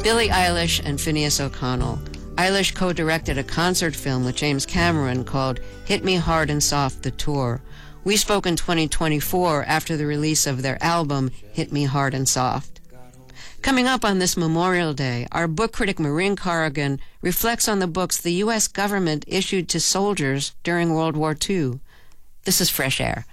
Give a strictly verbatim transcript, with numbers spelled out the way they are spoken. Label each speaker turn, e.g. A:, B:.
A: Billie Eilish and Phineas O'Connell. Eilish co-directed a concert film with James Cameron called Hit Me Hard and Soft, the Tour. We spoke in twenty twenty-four after the release of their album, Hit Me Hard and Soft. Coming up on this Memorial Day, our book critic Maureen Corrigan reflects on the books the U S government issued to soldiers during World War Two. This is Fresh Air.